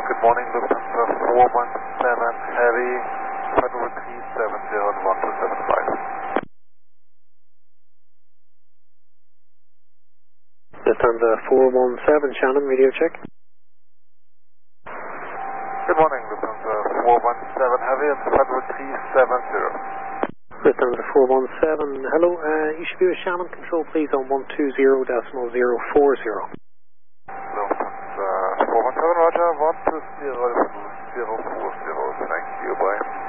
Good morning, Lufthansa 417 Heavy, Federal 370 on 1275. Lufthansa 417, Shannon, radio check. Good morning, Lufthansa 417 Heavy and Federal 370. Lufthansa 417, hello, you should be with Shannon Control, please, on 120.040. Lufthansa 417, Roger, 120.040, thank you, bye.